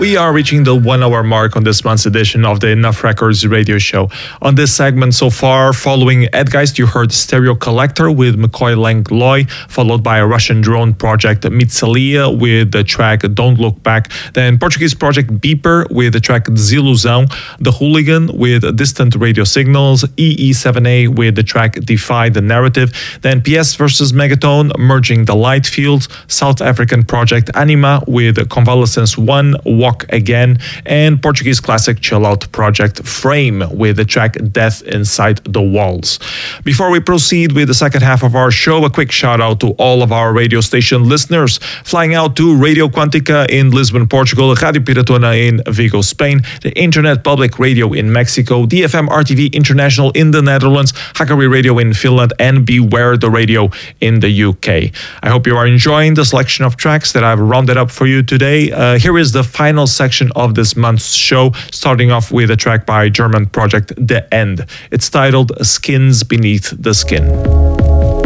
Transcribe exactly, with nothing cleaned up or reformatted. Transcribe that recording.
We are reaching the one-hour mark on this month's edition of the Enough Records radio show. On this segment so far, following Edgeist, you heard Stereo Collector with McCoy Langlois, followed by a Russian drone project, Mitsalia, with the track Don't Look Back. Then Portuguese project Beeper with the track Desilusão, The Hooligan with Distant Radio Signals, E E seven A with the track Defy the Narrative. Then P S versus Megaton, Merging the Light Fields, South African project Anima with Convalescence one, Walk Again, and Portuguese classic chill out project Frame with the track Death Inside the Walls. Before we proceed with the second half of our show, a quick shout out to all of our radio station listeners, flying out to Radio Quantica in Lisbon, Portugal, Radio Piratona in Vigo, Spain, the Internet Public Radio in Mexico, D F M R T V International in the Netherlands, Hakari Radio in Finland, and Beware the Radio in the U K. I hope you are enjoying the selection of tracks that I've rounded up for you today. Uh, here is the final section of this month's show, starting off with a track by German project The End. It's titled Skins Beneath the Skin.